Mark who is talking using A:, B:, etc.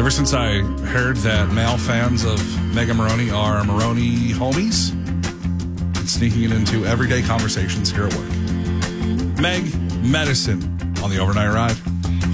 A: Ever since I heard that male fans of Mega Maroney are Maroney homies, it's sneaking it into everyday conversations here at work. Meg Medicine on the Overnight Ride.